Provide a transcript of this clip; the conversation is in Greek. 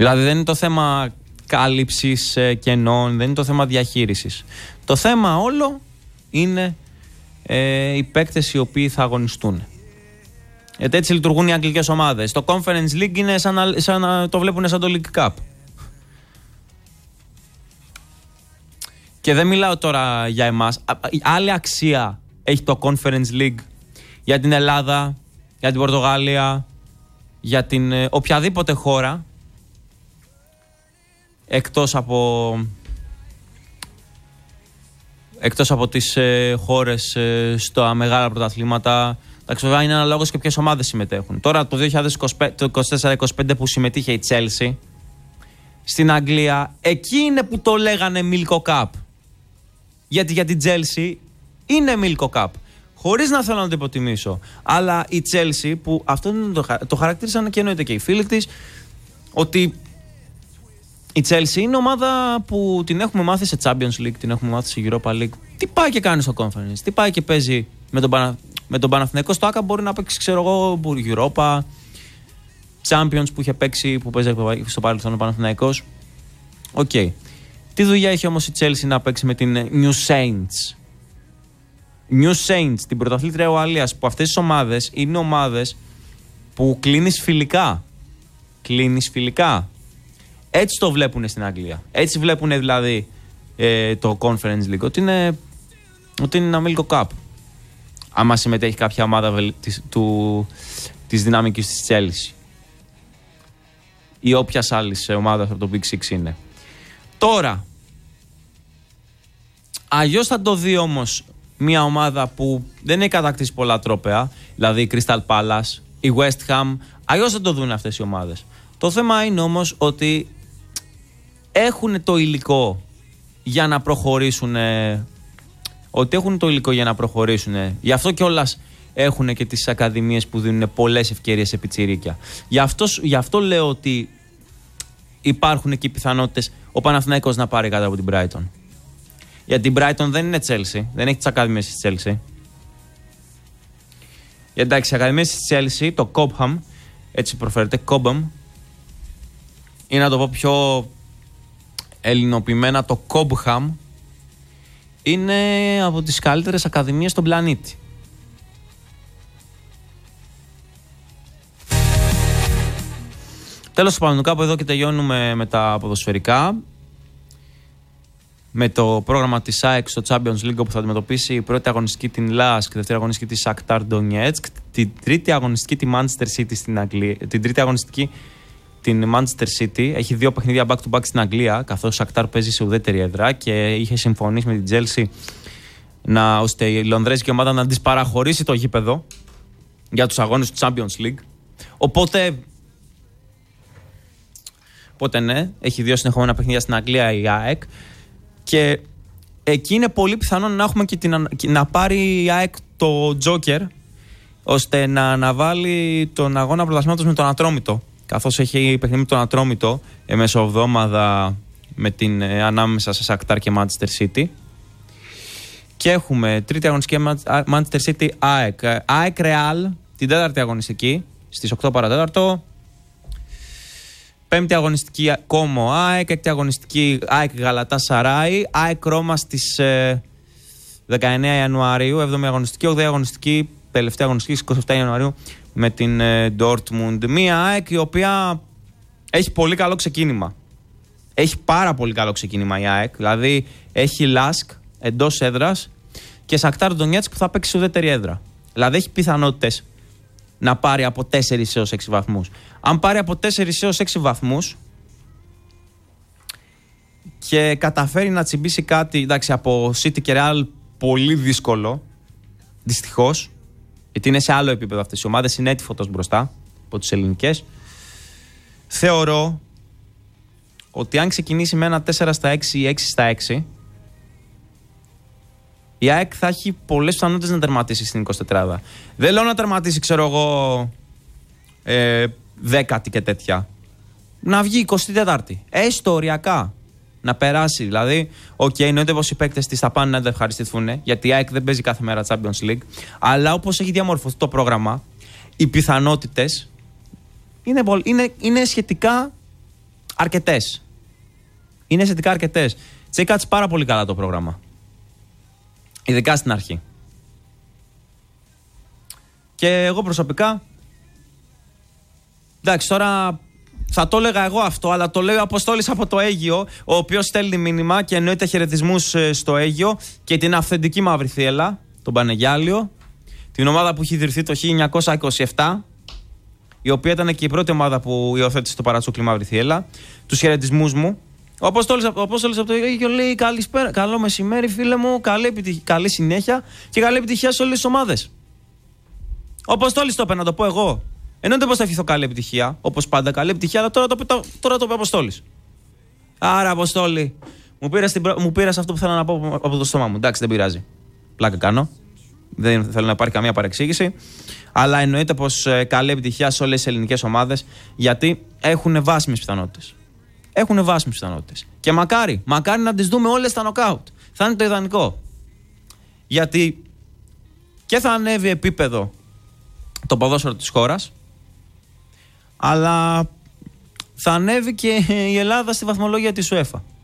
Δηλαδή δεν είναι το θέμα κάλυψης κενών, δεν είναι το θέμα διαχείρισης. Το θέμα όλο είναι οι παίκτες οι οποίοι θα αγωνιστούν. Γιατί έτσι λειτουργούν οι αγγλικές ομάδες. Το Conference League είναι σαν να το βλέπουν σαν το League Cup. Και δεν μιλάω τώρα για εμάς. Άλλη αξία έχει το Conference League για την Ελλάδα, για την Πορτογαλία, για την οποιαδήποτε χώρα εκτός από τις χώρες στα μεγάλα πρωταθλήματα. Εντάξει, βέβαια είναι αναλόγως και ποιες ομάδες συμμετέχουν. Τώρα το 2024-25 που συμμετείχε η Chelsea στην Αγγλία, εκεί είναι που το λέγανε Milko Cup. Γιατί για την Chelsea είναι Milko Cup. Χωρίς να θέλω να το υποτιμήσω. Αλλά η Chelsea, που αυτό το χαρακτήρισαν και εννοείται και οι φίλοι της, ότι η Chelsea είναι ομάδα που την έχουμε μάθει σε Champions League, την έχουμε μάθει σε Europa League. Τι πάει και κάνει στο Conference, τι πάει και παίζει με τον Παναθηναϊκό. Στο ΆΚΑ μπορεί να παίξει, ξέρω εγώ, Europa, Champions που είχε παίξει, που παίζει στο παρελθόν ο Παναθηναϊκός. Οκ. Τι δουλειά έχει όμως η Chelsea να παίξει με την New Saints. New Saints, την πρωταθλήτρια Ουαλίας, που αυτές τις ομάδες είναι ομάδες που κλείνεις φιλικά. Κλείνεις φιλικά. Έτσι το βλέπουν στην Αγγλία. Έτσι βλέπουν δηλαδή το Conference League. Ότι είναι ένα Milko Cup. Άμα συμμετέχει κάποια ομάδα της δυναμικής της Chelsea. Ή όποιας άλλης ομάδας από το Big Six είναι. Τώρα, αλλιώς θα το δει όμως μια ομάδα που δεν έχει κατακτήσει πολλά τρόπαια, δηλαδή η Crystal Palace, η West Ham, αλλιώς θα το δουν αυτές οι ομάδες. Το θέμα είναι όμως ότι έχουν το υλικό για να προχωρήσουν. Γι' αυτό κιόλας έχουν και τις ακαδημίες που δίνουν πολλές ευκαιρίες σε πιτσιρίκια. Γι' αυτό λέω ότι υπάρχουν και οι πιθανότητες ο Παναθηναϊκός να πάρει κάτω από την Brighton. Γιατί η Brighton δεν είναι Chelsea, δεν έχει τις ακαδημίες της Chelsea. Εντάξει, οι ακαδημίες της Chelsea, το Cobham, έτσι προφέρεται, Cobham, ή να το πω πιο ελληνοποιημένα, το Cobham, είναι από τις καλύτερες ακαδημίες στον πλανήτη. Τέλος πάντων, κάπου εδώ και τελειώνουμε με τα ποδοσφαιρικά. Με το πρόγραμμα της ΑΕΚ στο Champions League, όπου θα αντιμετωπίσει η πρώτη αγωνιστική την LASK, τη δεύτερη αγωνιστική τη Shakhtar Donetsk, την τρίτη αγωνιστική τη Manchester City στην Αγγλία. Την τρίτη αγωνιστική την Manchester City. Έχει 2 παιχνίδια back-to-back στην Αγγλία, καθώς η Shakhtar παίζει σε ουδέτερη έδρα και είχε συμφωνήσει με την Chelsea ώστε η λονδρέζικη ομάδα να της παραχωρήσει το γήπεδο για τους αγώνες του Champions League. Οπότε ναι, έχει 2 συνεχόμενα παιχνίδια στην Αγγλία η ΑΕΚ. Και εκεί είναι πολύ πιθανό να έχουμε και να πάρει η ΑΕΚ το Joker, ώστε να αναβάλει τον αγώνα πρωταθλήματος με τον Ατρόμητο. Καθώς έχει παιχνίδι με τον Ατρόμητο μεσοβδόμαδα ανάμεσα σε Shakhtar και Manchester City. Και έχουμε τρίτη αγωνιστική Manchester City ΑΕΚ. ΑΕΚ Real την τέταρτη αγωνιστική στις 8 παρατέταρτο. Πέμπτη αγωνιστική Κόμο ΑΕΚ, έκτη αγωνιστική ΑΕΚ Γαλατάσαράι, ΑΕΚ Ρώμα στις 19 Ιανουαρίου, 7η αγωνιστική, 8η αγωνιστική, τελευταία αγωνιστική στις 27 Ιανουαρίου με την Dortmund. Μία ΑΕΚ η οποία έχει πολύ καλό ξεκίνημα. Έχει πάρα πολύ καλό ξεκίνημα η ΑΕΚ, δηλαδή έχει LASK εντός έδρας και Shakhtar Donetsk που θα παίξει σε ουδέτερη έδρα. Δηλαδή έχει πιθανότητες να πάρει από 4 έως 6 βαθμούς. Αν πάρει από 4 έως 6 βαθμούς και καταφέρει να τσιμπήσει κάτι, εντάξει, από City και Real πολύ δύσκολο, δυστυχώς, γιατί είναι σε άλλο επίπεδο αυτές οι ομάδες, είναι έτυφωτος μπροστά από τις ελληνικές. Θεωρώ ότι αν ξεκινήσει με ένα 4-6 ή 6-6, η ΑΕΚ θα έχει πολλές πιθανότητες να τερματίσει στην 24. Δεν λέω να τερματίσει, ξέρω εγώ, 10η και τέτοια. Να βγει 24η. Έστω οριακά. Να περάσει. Δηλαδή, εννοείται πως οι παίκτες της θα πάνε να τα ευχαριστηθούν, γιατί η ΑΕΚ δεν παίζει κάθε μέρα Champions League. Αλλά όπως έχει διαμορφωθεί το πρόγραμμα, οι πιθανότητες είναι σχετικά αρκετές. Είναι αισθητικά αρκετές. Της έχει κάτσει πάρα πολύ καλά το πρόγραμμα. Ειδικά στην αρχή. Και εγώ προσωπικά, εντάξει, τώρα θα το έλεγα εγώ αυτό, αλλά το λέει ο Αποστόλης από το Αίγυο, ο οποίος στέλνει μήνυμα και εννοείται χαιρετισμούς στο Αίγυο και την αυθεντική Μαύρη Θύελλα, τον Πανεγιάλιο, την ομάδα που έχει ιδρυθεί το 1927, η οποία ήταν και η πρώτη ομάδα που υιοθέτησε το παρατσούκλι Μαύρη Θύελλα. Τους χαιρετισμούς μου. Ο Απόστολης από το Αίγυο λέει: καλησπέρα, καλό μεσημέρι, φίλε μου, καλή συνέχεια και καλή επιτυχία σε όλες τις ομάδες. Ο Αποστόλης το είπε, να το πω εγώ. Εννοείται πως θα ευχηθώ καλή επιτυχία, όπως πάντα καλή επιτυχία, αλλά τώρα το είπε ο Αποστόλης. Άρα, Αποστόλη, μου πήρες αυτό που θέλω να πω από το στόμα μου. Εντάξει, δεν πειράζει. Πλάκα κάνω. Δεν θέλω να υπάρχει καμία παρεξήγηση. Αλλά εννοείται πως καλή επιτυχία σε όλες τις ελληνικές ομάδες, γιατί έχουν βάσιμες πιθανότητες. Έχουν βάσιμες πιθανότητες. Και μακάρι να τις δούμε όλες στα νοκάουτ. Θα είναι το ιδανικό. Γιατί και θα ανέβει επίπεδο το ποδόσφαιρο της χώρας, αλλά θα ανέβει και η Ελλάδα στη βαθμολογία της UEFA.